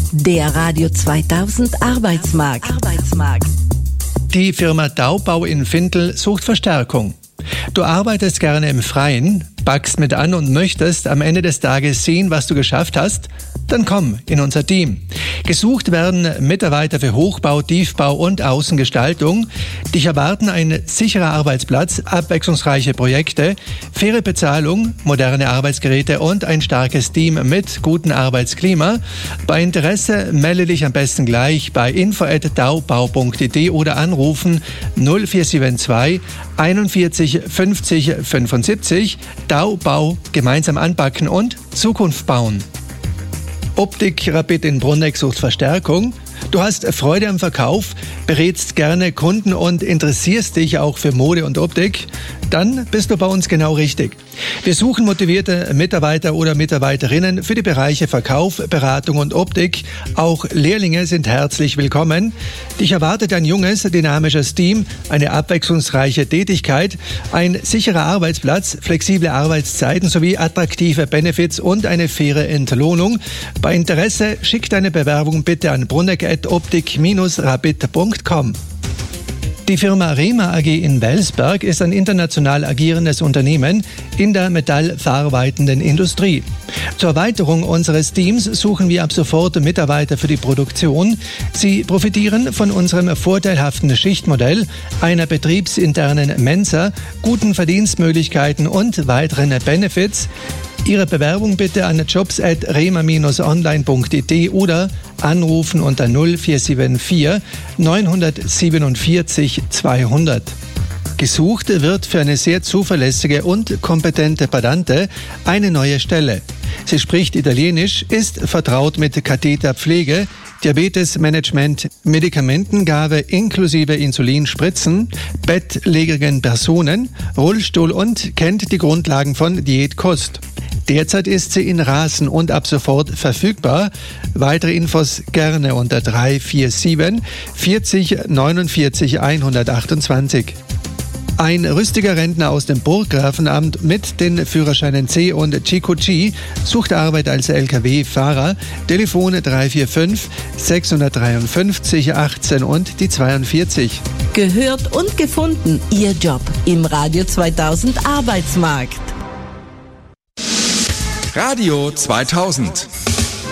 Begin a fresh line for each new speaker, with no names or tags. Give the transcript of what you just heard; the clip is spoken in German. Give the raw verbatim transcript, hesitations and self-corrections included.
Der Radio zweitausend Arbeitsmarkt. Arbeitsmarkt.
Die Firma Daubau in Findel sucht Verstärkung. Du arbeitest gerne im Freien, packst mit an und möchtest am Ende des Tages sehen, was du geschafft hast? Dann komm in unser Team. Gesucht werden Mitarbeiter für Hochbau, Tiefbau und Außengestaltung. Dich erwarten ein sicherer Arbeitsplatz, abwechslungsreiche Projekte, faire Bezahlung, moderne Arbeitsgeräte und ein starkes Team mit gutem Arbeitsklima. Bei Interesse melde dich am besten gleich bei info at daubau punkt d e oder anrufen null vier sieben zwei einundvierzig fünfzig fünfundsiebzig. Daubau, gemeinsam anpacken und Zukunft bauen. Optik Rapid in Brunegg sucht Verstärkung. Du hast Freude am Verkauf, berätst gerne Kunden und interessierst dich auch für Mode und Optik? Dann bist du bei uns genau richtig. Wir suchen motivierte Mitarbeiter oder Mitarbeiterinnen für die Bereiche Verkauf, Beratung und Optik. Auch Lehrlinge sind herzlich willkommen. Dich erwartet ein junges, dynamisches Team, eine abwechslungsreiche Tätigkeit, ein sicherer Arbeitsplatz, flexible Arbeitszeiten sowie attraktive Benefits und eine faire Entlohnung. Bei Interesse schick deine Bewerbung bitte an brunegg at optik dash rapid punkt com. Die Firma Rema A G in Welsberg ist ein international agierendes Unternehmen in der metallverarbeitenden Industrie. Zur Erweiterung unseres Teams suchen wir ab sofort Mitarbeiter für die Produktion. Sie profitieren von unserem vorteilhaften Schichtmodell, einer betriebsinternen Mensa, guten Verdienstmöglichkeiten und weiteren Benefits. Ihre Bewerbung bitte an jobs at rema dash online punkt d e oder anrufen unter null vier sieben vier neun sieben vier zweihundert. Gesucht wird für eine sehr zuverlässige und kompetente Badante eine neue Stelle. Sie spricht Italienisch, ist vertraut mit Katheterpflege, Diabetesmanagement, Medikamentengabe inklusive Insulinspritzen, bettlägerigen Personen, Rollstuhl und kennt die Grundlagen von Diätkost. Derzeit ist sie in Rasen und ab sofort verfügbar. Weitere Infos gerne unter drei vier sieben vierzig neunundvierzig hundertachtundzwanzig. Ein rüstiger Rentner aus dem Burggrafenamt mit den Führerscheinen C und G Q G sucht Arbeit als L K W-Fahrer. Telefon drei vier fünf sechs drei fünf achtzehn und die zweiundvierzig.
Gehört und gefunden, Ihr Job im Radio zweitausend Arbeitsmarkt.
Radio zweitausend.